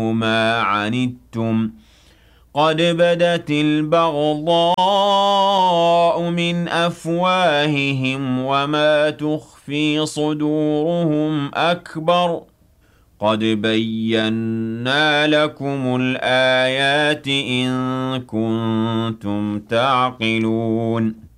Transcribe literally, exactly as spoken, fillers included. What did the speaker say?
ما عنتم قد بدت البغضاء من أفواههم وما تخفي صدورهم أكبر قد بينا لكم الآيات إن كنتم تعقلون